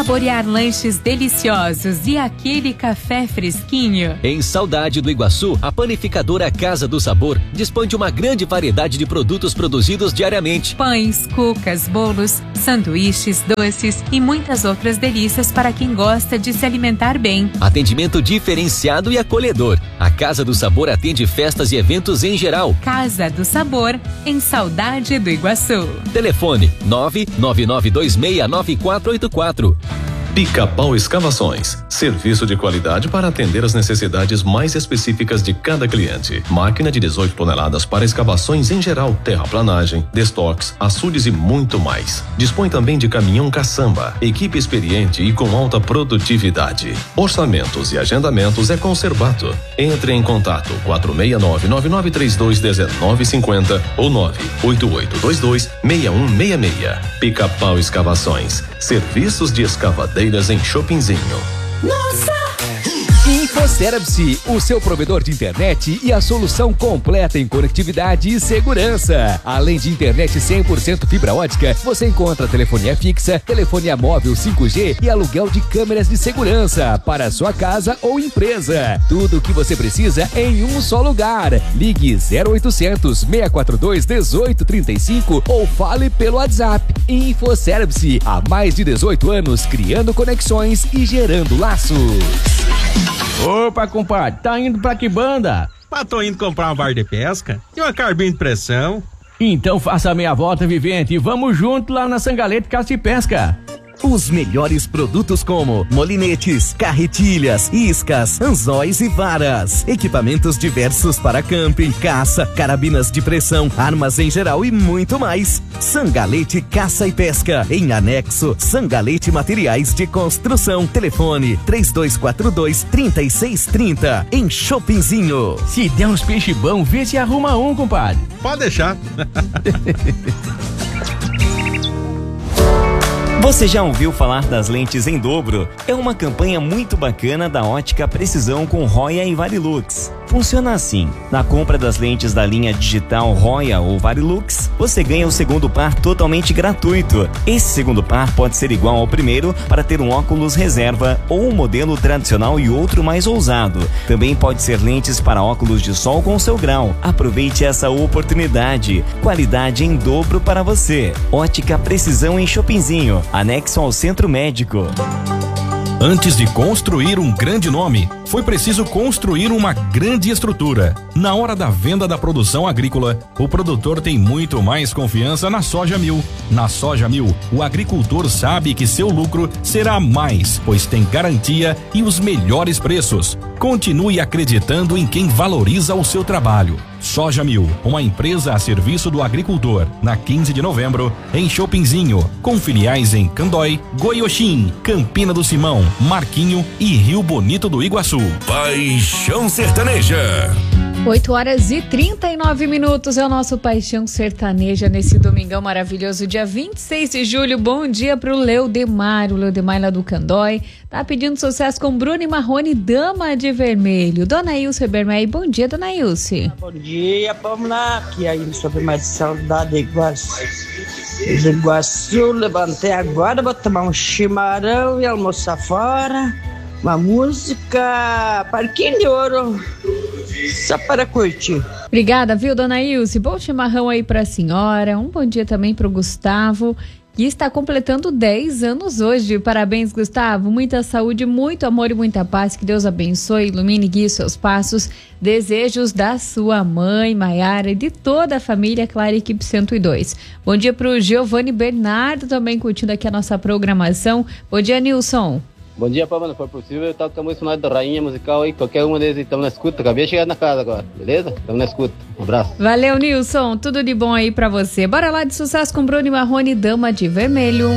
saborear lanches deliciosos e aquele café fresquinho. Em Saudade do Iguaçu, a panificadora Casa do Sabor dispõe de uma grande variedade de produtos produzidos diariamente. Pães, cucas, bolos, sanduíches, doces e muitas outras delícias para quem gosta de se alimentar bem. Atendimento diferenciado e acolhedor. A Casa do Sabor atende festas e eventos em geral. Casa do Sabor, em Saudade do Iguaçu. Telefone 999269484. Pica-Pau Escavações, serviço de qualidade para atender as necessidades mais específicas de cada cliente. Máquina de 18 toneladas para escavações em geral, terraplanagem, destoques, açudes e muito mais. Dispõe também de caminhão caçamba, equipe experiente e com alta produtividade. Orçamentos e agendamentos é com o Serbato. Entre em contato 469-9932-1950 ou 98822-6166. Pica-Pau Escavações, serviços de escavadeira em Chopinzinho. Nossa! InfoService, o seu provedor de internet e a solução completa em conectividade e segurança. Além de internet 100% fibra ótica, você encontra telefonia fixa, telefonia móvel 5G e aluguel de câmeras de segurança para sua casa ou empresa. Tudo o que você precisa em um só lugar. Ligue 0800 642 1835 ou fale pelo WhatsApp. InfoService, há mais de 18 anos criando conexões e gerando laços. Opa, compadre, tá indo pra que banda? Tô indo comprar uma vara de pesca e uma carbina de pressão. Então faça a meia volta, Vivente, e vamos junto lá na Sangalete Caça e Pesca. Os melhores produtos como molinetes, carretilhas, iscas, anzóis e varas. Equipamentos diversos para camping, caça, carabinas de pressão, armas em geral e muito mais. Sangalete Caça e Pesca. Em anexo, Sangalete Materiais de Construção. Telefone 3242-3630. Em Chopinzinho. Se der uns peixes bons, vê se arruma um, compadre. Pode deixar. Você já ouviu falar das lentes em dobro? É uma campanha muito bacana da Ótica Precisão com Roya e Varilux. Funciona assim: na compra das lentes da linha digital Roya ou Varilux, você ganha o segundo par totalmente gratuito. Esse segundo par pode ser igual ao primeiro para ter um óculos reserva ou um modelo tradicional e outro mais ousado. Também pode ser lentes para óculos de sol com seu grau. Aproveite essa oportunidade. Qualidade em dobro para você. Ótica Precisão em Chopinzinho, anexo ao Centro Médico. Antes de construir um grande nome, foi preciso construir uma grande estrutura. Na hora da venda da produção agrícola, o produtor tem muito mais confiança na Soja Mil. Na Soja Mil, o agricultor sabe que seu lucro será mais, pois tem garantia e os melhores preços. Continue acreditando em quem valoriza o seu trabalho. Soja Mil, uma empresa a serviço do agricultor, na 15 de novembro, em Chopinzinho, com filiais em Candói, Goioxim, Campina do Simão, Marquinho e Rio Bonito do Iguaçu. Paixão Sertaneja. 8h39 é o nosso Paixão Sertaneja nesse domingão maravilhoso, dia 26 de julho. Bom dia pro Leudemar, o Leudemar lá do Candói. Tá pedindo sucesso com Bruno e Marrone, Dama de Vermelho. Dona Ilse Bermei, bom dia, Dona Ilse. Bom dia, vamos lá, aqui ainda sobre mais saudade de Iguaçu. De Iguaçu, levantei agora, vou tomar um chimarrão e almoçar fora. Uma música Parquinho de Ouro, só para curtir. Obrigada, viu, Dona Ilse? Bom chimarrão aí pra senhora. Um bom dia também pro Gustavo, que está completando 10 anos hoje. Parabéns, Gustavo. Muita saúde, muito amor e muita paz. Que Deus abençoe, ilumine e guie seus passos. Desejos da sua mãe, Maiara, e de toda a família, claro, equipe 102. Bom dia pro Giovanni Bernardo, também curtindo aqui a nossa programação. Bom dia, Nilson. Bom dia, Pablo. Se for possível, toca a música da Rainha Musical aí. Qualquer uma deles, estamos na escuta. Acabei de chegar na casa agora, beleza? Estamos na escuta. Um abraço. Valeu, Nilson. Tudo de bom aí pra você. Bora lá de sucesso com Bruno e Marrone, Dama de Vermelho.